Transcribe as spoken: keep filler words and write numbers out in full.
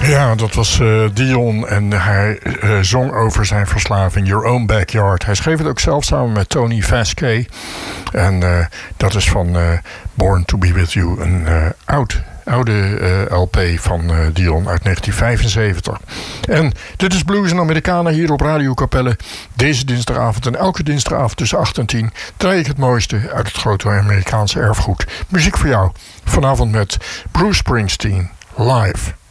Ja, dat was uh, Dion en hij uh, zong over zijn verslaving, Your Own Backyard. Hij schreef het ook zelf samen met Tony Vasquez. En uh, dat is van uh, Born to Be With You, een uh, oud, oude uh, L P van uh, Dion uit negentien vijfenzeventig. En dit is Blues en Americana hier op Radio Capelle. Deze dinsdagavond en elke dinsdagavond tussen acht en tien draai ik het mooiste uit het grote Amerikaanse erfgoed. Muziek voor jou, vanavond met Bruce Springsteen, live.